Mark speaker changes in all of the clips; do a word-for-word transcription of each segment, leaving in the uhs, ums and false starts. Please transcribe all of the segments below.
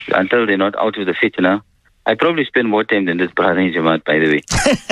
Speaker 1: until they're not out of the fitna. I probably spend more time than this brother in Jamaat, by the way.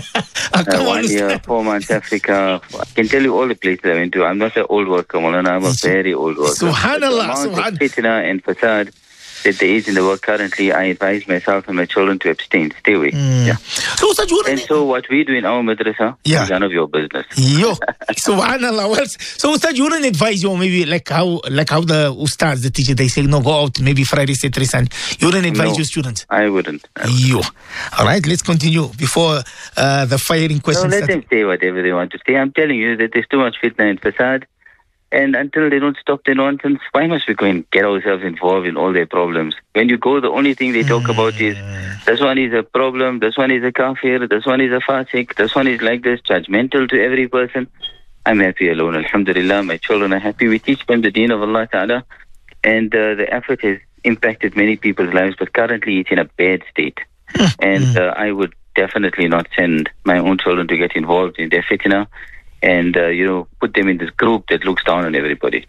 Speaker 1: uh, one year, four months, Africa. I can tell you all the places I went to. I'm not an old worker, Maulana. I'm a very old worker.
Speaker 2: Subhanallah.
Speaker 1: The amount of fitna and fasad that there is in the world currently, I advise myself and my children to abstain. Stay away.
Speaker 2: Mm.
Speaker 1: Yeah.
Speaker 2: So, Ustad,
Speaker 1: and so what we do in our madrasa
Speaker 2: yeah.
Speaker 1: is none of your business.
Speaker 2: Yo, Subhanallah. Well, so, Ustad, you wouldn't advise you, maybe like how like how the Ustads, the teacher, they say, no, go out, maybe Friday, Saturday, Sunday. You wouldn't advise
Speaker 1: no,
Speaker 2: your students?
Speaker 1: I wouldn't. I wouldn't.
Speaker 2: Yo. All right, let's continue before uh, the firing question.
Speaker 1: No, let them say whatever they want to say. I'm telling you that there's too much fitna and fasad. And until they don't stop the nonsense, why must we go and get ourselves involved in all their problems? When you go, the only thing they talk about is, this one is a problem, this one is a kafir, this one is a fasik, this one is like this, judgmental to every person. I'm happy alone, alhamdulillah. My children are happy. We teach them the deen of Allah Ta'ala. And uh, the effort has impacted many people's lives, but currently it's in a bad state. And uh, I would definitely not send my own children to get involved in their fitna. And, uh, you know, put them in this group that looks down on everybody.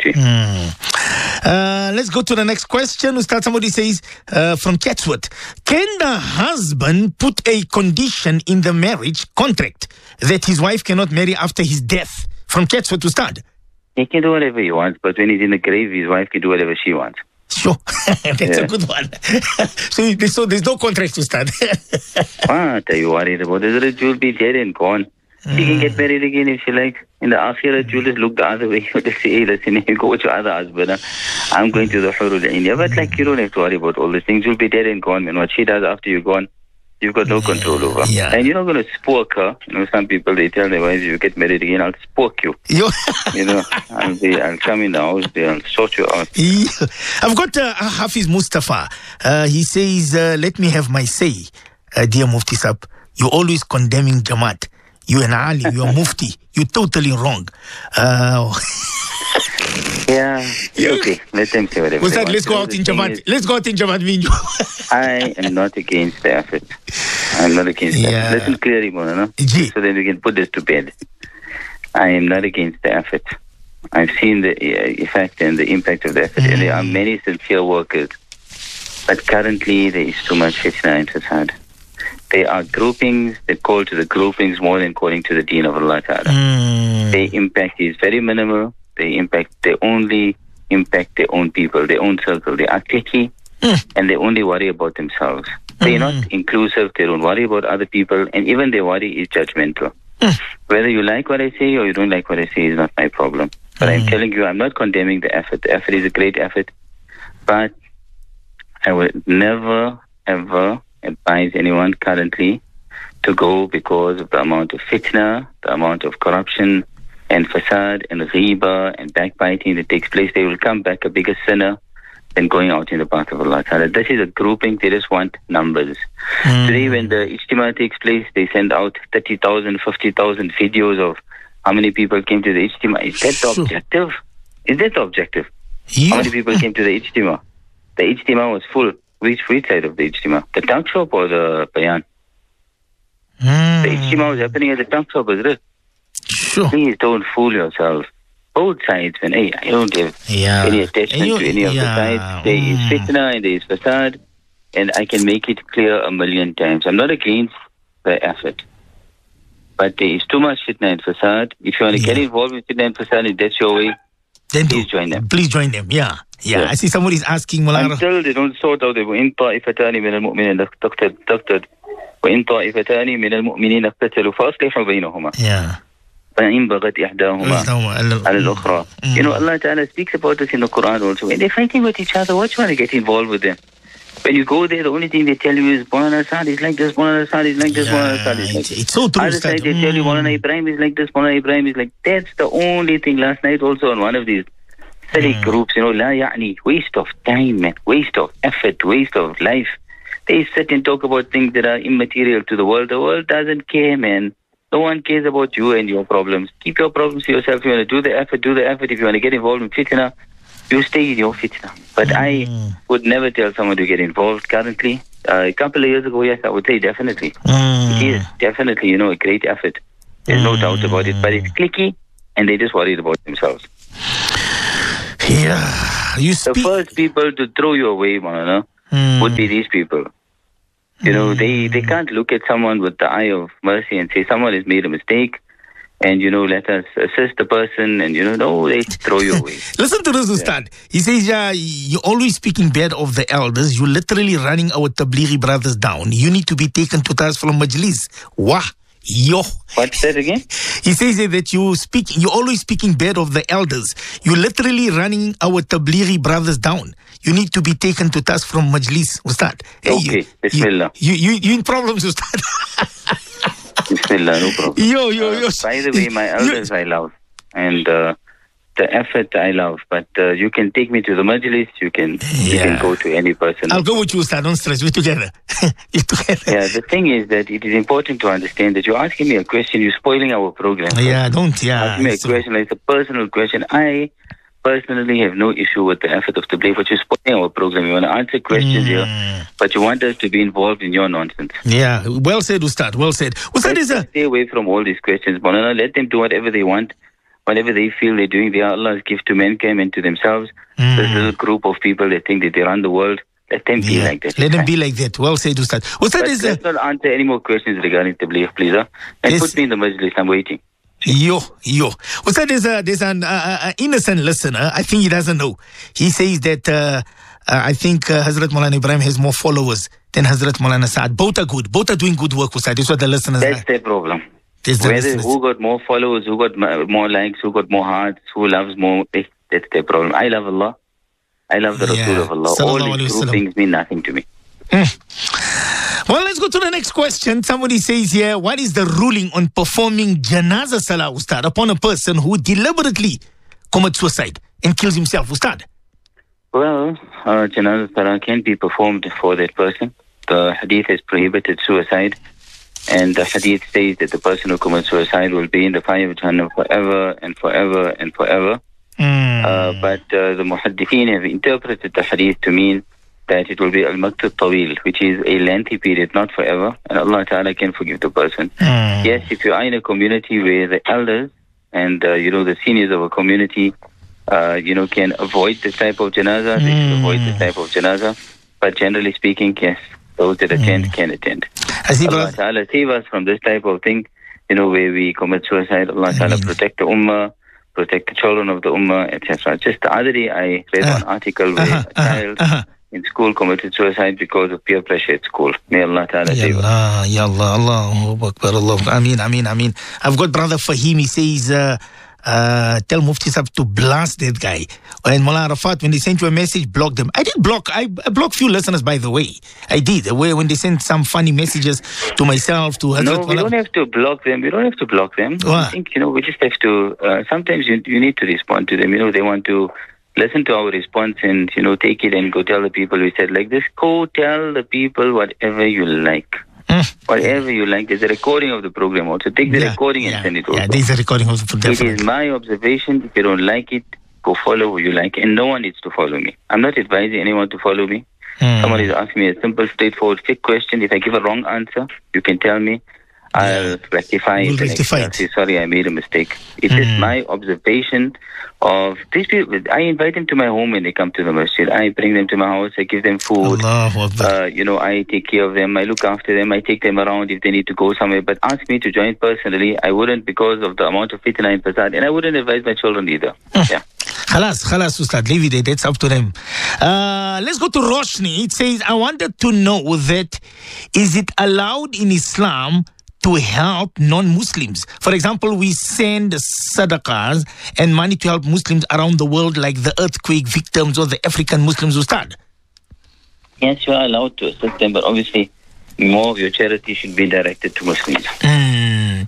Speaker 2: Mm. Uh, let's go to the next question. Ustad, somebody says, uh, from Chatsworth, can the husband put a condition in the marriage contract that his wife cannot marry after his death? From Chatsworth, Ustad.
Speaker 1: He can do whatever he wants, but when he's in the grave, his wife can do whatever she wants.
Speaker 2: Sure. That's yeah. a good one. so, so there's no contract, Ustad.
Speaker 1: What are you worried about? The ritual will be dead and gone. She can get married again if she likes. In the Akhirat, you just look the other way. You just say, hey, listen, you go with your other husband. I'm going to the Hurul India. But like, you don't have to worry about all these things. You'll be dead and gone. And what she does after you're gone, you've got no control over.
Speaker 2: Yeah.
Speaker 1: And you're not going to spook her. You know, some people, they tell their wives, if you get married again, I'll spook you. you know, I'll, be, I'll come in the house there and sort you out.
Speaker 2: I've got uh, Hafiz Mustafa. Uh, he says, uh, let me have my say, uh, dear Mufti Sab. You're always condemning Jamaat. You and Ali, you're Mufti. You're totally wrong. Uh,
Speaker 1: yeah, okay. Let them say whatever.
Speaker 2: Ustad, let's go out in Jamaat. Let's go out in Jamaat, Minju.
Speaker 1: I am not against the effort. I'm not against yeah. that. Listen clearly, Mona, so that we can put this to bed. I am not against the effort. I've seen the effect and the impact of the effort, mm. and there are many sincere workers. But currently, there is too much fitna and fasad. There are groupings that call to the groupings more than calling to the deen of Allah Ta'ala. Mm. Their impact is very minimal. They impact, they only impact their own people, their own circle. They are cliquey, mm. and they only worry about themselves. They're mm. not inclusive. They don't worry about other people, and even their worry is judgmental. Mm. Whether you like what I say or you don't like what I say is not my problem. But mm. I'm telling you, I'm not condemning the effort. The effort is a great effort. But I would never, ever advise anyone currently to go because of the amount of fitna, the amount of corruption and fasad and ghiba and backbiting that takes place. They will come back a bigger sinner than going out in the path of Allah Ta'ala. This is a grouping. They just want numbers. Mm. Today when the Ijtima takes place, they send out thirty thousand, fifty thousand videos of how many people came to the Ijtima. Is that the objective? Is that the objective? Yeah. How many people came to the Ijtima? The Ijtima was full. Which, which side of the Ijtima? The tuck shop or the bayan? Mm. The Ijtima was happening at the tuck shop, isn't it?
Speaker 2: Sure.
Speaker 1: Please don't fool yourself. Both sides, man. Hey, I don't have
Speaker 2: yeah.
Speaker 1: any attachment you, to any of yeah. the sides. There mm. is fitna and there is fasad, and I can make it clear a million times. I'm not against the effort, but there is too much fitna and fasad. If you want to yeah. get involved with fitna and fasad, if that's your way, then please do. join them.
Speaker 2: Please join them, yeah. Yeah, yeah. I see somebody's asking Mulana.
Speaker 1: Until they don't sort out the وإن طائفتان من المؤمنين اقتتلوا وإن طائفتان من المؤمنين اقتتلوا فأصلحوا بينهما.
Speaker 2: Yeah.
Speaker 1: فإن بغت إحداهما على الأخرى. You know, Allah Ta'ala speaks about this in the Quran also. When they're fighting with each other, what you want to get involved with them? When you go there, the only thing they tell you is Maulana Asad is like this, Maulana Asad is like this,
Speaker 2: yeah,
Speaker 1: Maulana Asad is like this.
Speaker 2: It's so true.
Speaker 1: Other side, they mm. tell you Maulana Ibrahim is like this, Maulana Ibrahim is like that's the only thing. Last night also on one of these silly mm. groups, you know, la ya'ni, waste of time, man, waste of effort, waste of life. They sit and talk about things that are immaterial to the world. The world doesn't care, man. No one cares about you and your problems. Keep your problems to yourself. If you want to do the effort, do the effort. If you want to get involved in fitna, you stay in your fitna. But mm. I would never tell someone to get involved currently. Uh, a couple of years ago, yes, I would say definitely. Mm. It is definitely, you know, a great effort. There's mm. no doubt about it. But it's cliquey and they just worried about themselves.
Speaker 2: Yeah, you speak.
Speaker 1: The first people to throw you away, man, mm. would be these people. You know, mm. they, they can't look at someone with the eye of mercy and say someone has made a mistake and, you know, let us assist the person and, you know, no, they throw you away.
Speaker 2: Listen to this, Ustad. Yeah. He says, yeah, you're always speaking bad of the elders. You're literally running our Tablighi brothers down. You need to be taken to task from Majlis. Wah. Yo.
Speaker 1: What's that again?
Speaker 2: He says that you speak, you're always speaking bad of the elders. You're literally running our Tablighi brothers down. You need to be taken to task from Majlis, Ustad.
Speaker 1: Hey, okay,
Speaker 2: you,
Speaker 1: Bismillah.
Speaker 2: You, you, you in problems, Ustad.
Speaker 1: Bismillah, no problem.
Speaker 2: Yo, yo, yo.
Speaker 1: Uh, by the way, my elders I love. And uh, the effort I love. But uh, you can take me to the Majlis. You can, yeah. you can go to any person.
Speaker 2: I'll go with you, Ustad. Don't stress. We're together. You're together.
Speaker 1: Yeah, the thing is that it is important to understand that you're asking me a question. You're spoiling our program.
Speaker 2: Yeah, don't. Yeah.
Speaker 1: Asking me a
Speaker 2: so.
Speaker 1: question. It's a personal question. I personally have no issue with the effort of the Tabligh, but you're spoiling our program. You want to answer questions mm. here, but you want us to be involved in your nonsense.
Speaker 2: Yeah, well said, Ustad. Well said. Ustad is a...
Speaker 1: Stay away from all these questions, Banana. Let them do whatever they want, whatever they feel they're doing. They are Allah's gift to mankind and to themselves. Mm. There's a little group of people that think that they run the world. Let them be
Speaker 2: yeah.
Speaker 1: like that.
Speaker 2: Let them be like that. Well said, Ustad. Ustad
Speaker 1: but
Speaker 2: is
Speaker 1: let's
Speaker 2: a...
Speaker 1: not answer any more questions regarding Tabligh, please. Huh? And yes. put me in the Majlis. I'm waiting.
Speaker 2: Yo, yo. Ustad, there's, a, there's an uh, uh, innocent listener. I think he doesn't know. He says that uh, uh, I think uh, Hazrat Maulana Ibrahim has more followers than Hazrat Maulana Saad. Both are good. Both are doing good work, Ustad. That's what the listeners
Speaker 1: That's
Speaker 2: are.
Speaker 1: their problem.
Speaker 2: That's the
Speaker 1: Whether
Speaker 2: listeners.
Speaker 1: Who got more followers, who got more likes, who got more hearts, who loves more, that's their problem. I love Allah. I love the yeah. Rasul of Allah. All these group things mean nothing to me.
Speaker 2: Mm. Well, let's go to the next question. Somebody says here, what is the ruling on performing Janaza Salah, Ustad, upon a person who deliberately commits suicide and kills himself, Ustad?
Speaker 1: Well, uh, Janaza Salah can be performed for that person. The hadith has prohibited suicide. And the hadith says that the person who commits suicide will be in the fire of Jahannam forever and forever and forever. Mm. Uh, but uh, the muhaddithin have interpreted the hadith to mean that it will be al-maqt tawil, which is a lengthy period, not forever, and Allah Ta'ala can forgive the person. Mm. Yes, if you are in a community where the elders and, uh, you know, the seniors of a community, uh, you know, can avoid this type of janazah, mm. they should avoid this type of janazah. But generally speaking, yes, those that attend mm. can attend. Allah Ta'ala save us from this type of thing, you know, where we commit suicide. Allah Ta'ala protect the ummah, protect the children of the ummah, et cetera. Just the other day, I read uh, one article where uh-huh, a child uh-huh. in school committed suicide because of peer pressure at school. May Allah Ta'ala save us.
Speaker 2: Ya Allah, Allahu Akbar, Allah. Ameen, Ameen, Ameen. I've got Brother Fahim, he says, uh, uh, tell Mufti Sahib to blast that guy. And Mullah Arafat, when they sent you a message, block them. I did block, I, I blocked few listeners, by the way. I did. Where when they sent some funny messages to myself, to Hazrat
Speaker 1: No, we
Speaker 2: Mullah.
Speaker 1: don't have to block them. We don't have to block them. What? I think, you know, we just have to, uh, sometimes you, you need to respond to them. You know, they want to listen to our response and, you know, take it and go tell the people we said like this. Go tell the people whatever you like. Mm. Whatever you like. There's a recording of the program also. Take the yeah, recording and
Speaker 2: yeah,
Speaker 1: send it over.
Speaker 2: Yeah, there's a recording of the program.
Speaker 1: It is my observation. If you don't like it, go follow who you like. And no one needs to follow me. I'm not advising anyone to follow me. Mm. Someone is asking me a simple, straightforward, quick question. If I give a wrong answer, you can tell me. I'll yeah. rectify
Speaker 2: we'll
Speaker 1: it.
Speaker 2: Rectify it.
Speaker 1: Say, sorry, I made a mistake. It's
Speaker 2: mm.
Speaker 1: just my observation of these people. I invite them to my home when they come to the masjid. I bring them to my house. I give them food. Uh, you know, I take care of them. I look after them. I take them around if they need to go somewhere. But ask me to join personally, I wouldn't because of the amount of fitna and fasad. And I wouldn't advise my children either. Mm. Yeah.
Speaker 2: Khalas, khalas, Ustad, leave it. That's up to them. Uh, let's go to Roshni. It says, I wanted to know that is it allowed in Islam to help non-Muslims? For example, we send sadaqahs and money to help Muslims around the world, like the earthquake victims or the African Muslims, Ustad.
Speaker 1: Yes, you are allowed to assist them, but obviously more of your charity should be directed to Muslims.
Speaker 2: Mm.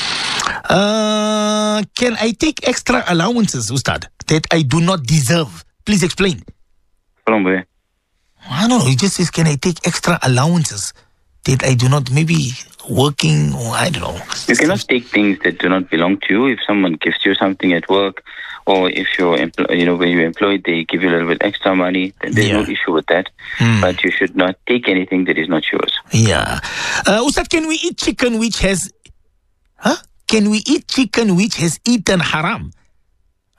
Speaker 2: Uh, can I take extra allowances, Ustad, that I do not deserve? Please explain.
Speaker 1: From where?
Speaker 2: I don't know. It just says, can I take extra allowances that I do not, maybe working, or I don't know.
Speaker 1: You cannot take things that do not belong to you. If someone gives you something at work, or if you're, empl- you know, when you're employed, they give you a little bit extra money, then there's yeah. no issue with that. Mm. But you should not take anything that is not yours.
Speaker 2: Yeah. Uh, Ustad, can we eat chicken which has, huh? Can we eat chicken which has eaten haram?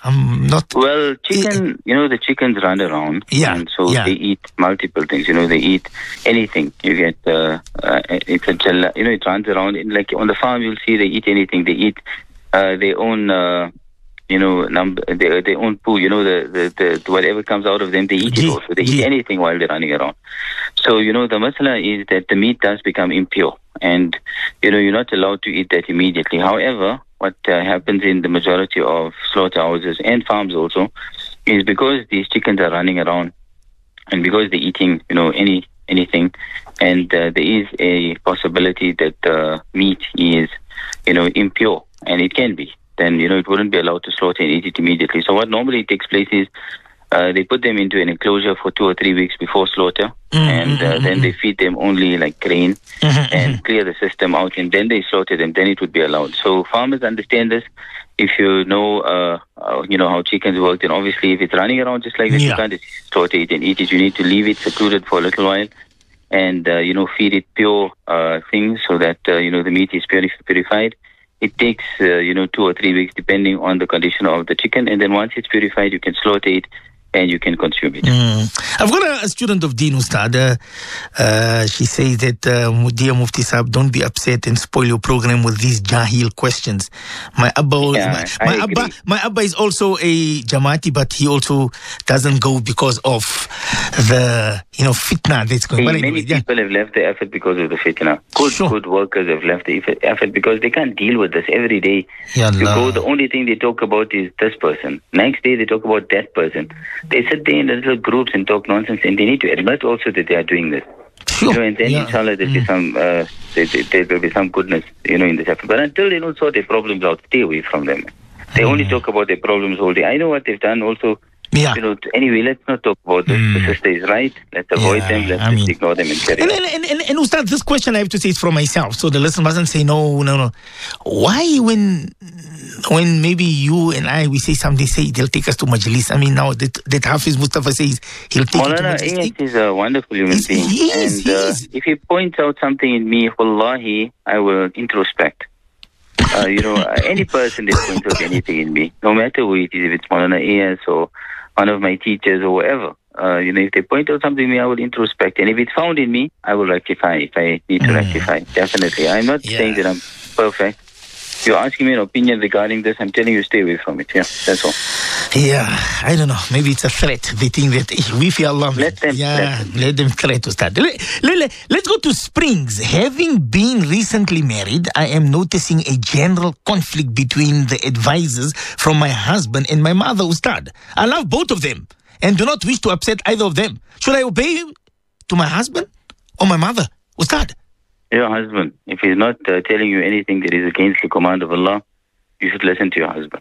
Speaker 2: I'm not.
Speaker 1: Well, chicken, you know, the chickens run around.
Speaker 2: Yeah.
Speaker 1: And so
Speaker 2: yeah.
Speaker 1: they eat multiple things. You know, they eat anything. You get, uh, uh, it's a gel, you know, it runs around. Like on the farm, you'll see they eat anything. They eat uh, their own, uh, you know, number, their, their own poo. You know, the, the, the whatever comes out of them, they eat it
Speaker 2: yeah.
Speaker 1: also. They
Speaker 2: yeah.
Speaker 1: eat anything while they're running around. So, you know, the masala is that the meat does become impure. And, you know, you're not allowed to eat that immediately. However, what uh, happens in the majority of slaughterhouses and farms also is because these chickens are running around and because they're eating, you know, any anything, and uh, there is a possibility that the uh, meat is, you know, impure, and it can be, then, you know, it wouldn't be allowed to slaughter and eat it immediately. So what normally takes place is Uh, they put them into an enclosure for two or three weeks before slaughter, mm-hmm, and uh, mm-hmm. then they feed them only like grain mm-hmm, and clear the system out, and then they slaughter them. Then it would be allowed. So farmers understand this. If you know, uh, uh, you know how chickens work, then obviously if it's running around just like this, yeah. you can't just slaughter it and eat it. You need to leave it secluded for a little while, and uh, you know, feed it pure uh, things so that uh, you know the meat is purif- purified. It takes uh, you know two or three weeks depending on the condition of the chicken, and then once it's purified, you can slaughter it and you can consume it.
Speaker 2: Mm. I've got a, a student of Deen, Ustad. Uh, uh, she says that, uh, dear Mufti Saab, don't be upset and spoil your program with these Jahil questions. My Abba,
Speaker 1: yeah,
Speaker 2: my, my Abba, my Abba is also a Jamati, but he also doesn't go because of the, you know, fitna that's going on.
Speaker 1: Hey, many yeah. people have left the effort because of the fitna. Good, sure. good workers have left the effort because they can't deal with this every day.
Speaker 2: Ya
Speaker 1: you go, the only thing they talk about is this person. Next day they talk about that person. They sit there in little groups and talk nonsense, and they need to admit also that they are doing this.
Speaker 2: Sure.
Speaker 1: You know, and then yeah. inshallah there'll mm. be some, uh, there, there will be some goodness, you know, in this effort. But until they don't sort their problems out, stay away from them. They mm. only talk about their problems all day. I know what they've done also.
Speaker 2: Yeah.
Speaker 1: You know, anyway, let's not talk about this. Mm. The sister is right. Let's avoid
Speaker 2: yeah,
Speaker 1: them. Let's
Speaker 2: I
Speaker 1: just
Speaker 2: mean,
Speaker 1: ignore them and carry
Speaker 2: and,
Speaker 1: on.
Speaker 2: And, and, and, and Ustad, this question I have to say is for myself. So the listener mustn't say, no, no, no. Why when when maybe you and I, we say something, say they'll take us to Majlis? I mean, now that, that Hafiz Mustafa says he'll take
Speaker 1: Maulana,
Speaker 2: us to Majlis.
Speaker 1: He is a wonderful human
Speaker 2: He's,
Speaker 1: being.
Speaker 2: He is,
Speaker 1: and
Speaker 2: he
Speaker 1: uh,
Speaker 2: is.
Speaker 1: if he points out something in me, wallahi, I will introspect. Uh, you know, any person that points out anything in me, no matter who it is, if it's Maulana Iyas or one of my teachers or whatever, uh, you know, if they point out something in me, I will introspect. And if it's found in me, I will rectify if I need to mm. rectify. Definitely. I'm not yeah. saying that I'm perfect. If you're asking me an opinion regarding this, I'm telling you stay away from it. Yeah, that's all.
Speaker 2: Yeah, I don't know. Maybe it's a threat. They think that we feel Allah.
Speaker 1: Let them
Speaker 2: Yeah,
Speaker 1: let them,
Speaker 2: let them threat to start. Let, let, let's go to Springs. Having been recently married, I am noticing a general conflict between the advisors from my husband and my mother, Ustad. I love both of them and do not wish to upset either of them. Should I obey to my husband or my mother, Ustad?
Speaker 1: Your husband. If he's not uh, telling you anything that is against the command of Allah, you should listen to your husband.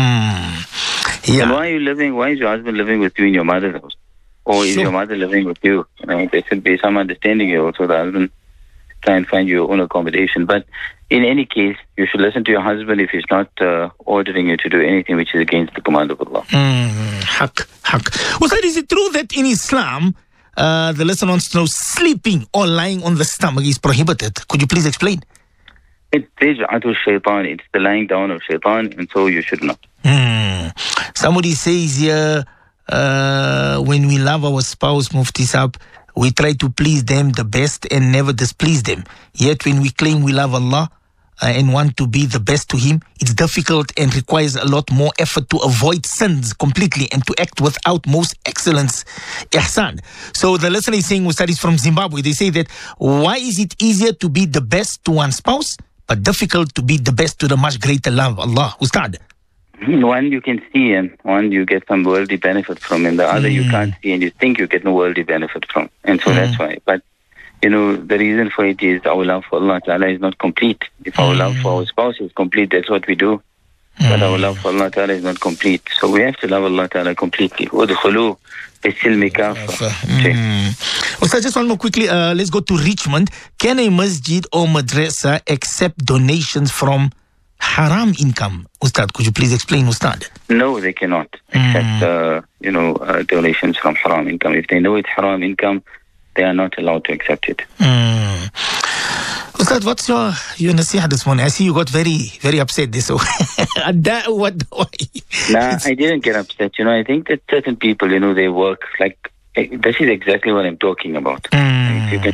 Speaker 2: Mm. Yeah.
Speaker 1: And why are you living? Why is your husband living with you in your mother's house? Or is sure. your mother living with you? You know, there should be some understanding here. Also, the husband try and find your own accommodation. But in any case, you should listen to your husband if he's not uh, ordering you to do anything which is against the command of Allah.
Speaker 2: Mm, haq, haq. Well, sir, is it true that in Islam, uh, the listener wants to know, sleeping or lying on the stomach is prohibited? Could you please explain?
Speaker 1: It's rij'atu shaitan. It's the lying down of shaitan, and so you should not.
Speaker 2: Mm. Somebody says here, uh, when we love our spouse, Mufti Saab, we try to please them the best and never displease them. Yet when we claim we love Allah uh, and want to be the best to Him, it's difficult and requires a lot more effort to avoid sins completely and to act with utmost excellence, ihsan. So the listener is saying, Ustad is from Zimbabwe. They say that, why is it easier to be the best to one spouse, but difficult to be the best to the much greater love, Allah? Ustad.
Speaker 1: One you can see and one you get some worldly benefit from, and the other mm. you can't see and you think you get no worldly benefit from. And so mm. that's why. But, you know, the reason for it is our love for Allah Ta'ala is not complete. If our mm. love for our spouse is complete, that's what we do. Mm. But our love for Allah Ta'ala is not complete. So we have to love Allah Ta'ala completely. Udkhulu bis-silmi kaffa.
Speaker 2: Ustad, just one more quickly. Uh, let's go to Richmond. Can a masjid or madrasa accept donations from haram income? Ustad, could you please explain, Ustad?
Speaker 1: No, they cannot accept, mm. uh, you know, uh, donations from haram income. If they know it's haram income, they are not allowed to accept it.
Speaker 2: Mm. Ustad, what's your, your nasiha this morning? I see you got very, very upset this way. What?
Speaker 1: Nah, I didn't get upset. You know, I think that certain people, you know, they work like, this is exactly what I'm talking about.
Speaker 2: Mm.
Speaker 1: If you can